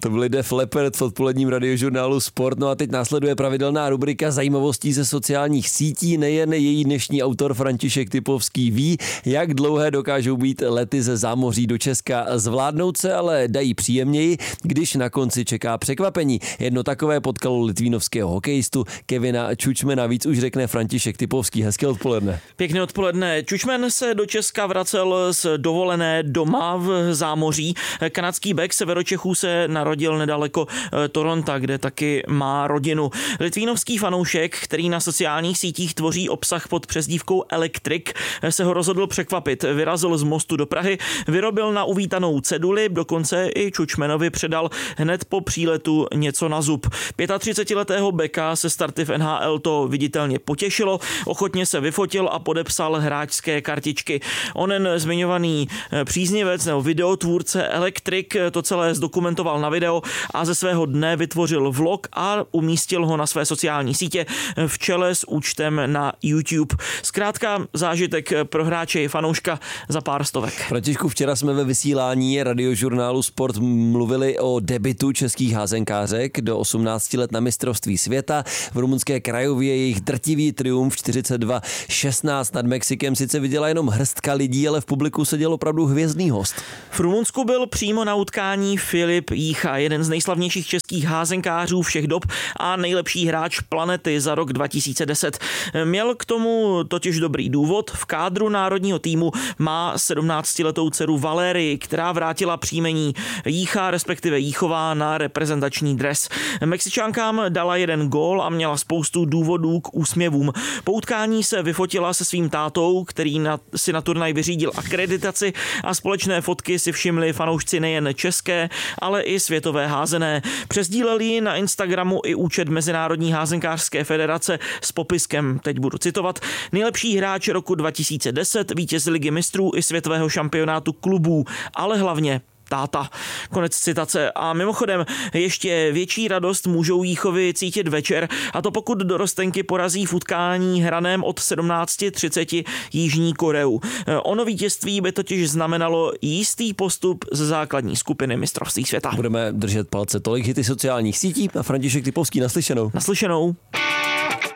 To byl Def Leppard v odpoledním radiožurnálu Sport. No a teď následuje pravidelná rubrika zajímavostí ze sociálních sítí. Nejen její dnešní autor František Typovský ví, jak dlouhé dokážou být lety ze zámoří do Česka. Zvládnout se ale dají příjemněji, když na konci čeká překvapení. Jedno takové potkalo litvínovského hokejistu Kevina Čučmena. Víc už řekne František Typovský. Hezké odpoledne. Pěkné odpoledne. Čučmen se do Česka vracel z dovolené doma v zámoří. Kanadský bek Severočechů se narodil nedaleko Toronta, kde taky má rodinu. Litvínovský fanoušek, který na sociálních sítích tvoří obsah pod přezdívkou Electric, se ho rozhodl překvapit. Vyrazil z mostu do Prahy, vyrobil na uvítanou ceduli, dokonce i Čučmenovi předal hned po příletu něco na zub. 35letého beka se starty v NHL to viditelně potěšilo, ochotně se vyfotil a podepsal hráčské kartičky. Onen zmiňovaný příznivec nebo videotvůrce Electric to celé zdokumentoval na video a ze svého dne vytvořil vlog a umístil ho na své sociální sítě v čele s účtem na YouTube. Zkrátka zážitek pro hráče i fanouška za pár stovek. Františku, včera jsme ve vysílání radiožurnálu Sport mluvili o debutu českých házenkářek do 18 let na mistrovství světa. V rumunské Craiově jejich drtivý triumf 42-16 nad Mexikem sice viděla jenom hrstka lidí, ale v publiku seděl opravdu hvězdný host. V Rumunsku byl přímo na utkání Filip Jícha, jeden z nejslavnějších českých házenkářů všech dob a nejlepší hráč planety za rok 2010. Měl k tomu totiž dobrý důvod. V kádru národního týmu má 17letou dceru Valérii, která vrátila příjmení Jícha, respektive Jíchová, na reprezentační dres. Mexičánkám dala jeden gól a měla spoustu důvodů k úsměvům. Po utkání se vyfotila se svým tátou, který si na turnaj vyřídil akreditaci, a společné fotky si všimli fanoušci nejen české, ale i světové házené. Přesdíleli na Instagramu i účet Mezinárodní házenkářské federace s popiskem, teď budu citovat: nejlepší hráč roku 2010, vítěz ligy mistrů i světového šampionátu klubů, ale hlavně táta. Konec citace. A mimochodem ještě větší radost můžou Jíchovi cítit večer, a to pokud dorostenky porazí v utkání hraném od 17:30 Jižní Koreu. Ono vítězství by totiž znamenalo jistý postup ze základní skupiny mistrovství světa. Budeme držet palce. Tolik hity sociálních sítí a František Typovský, naslyšenou. Naslyšenou.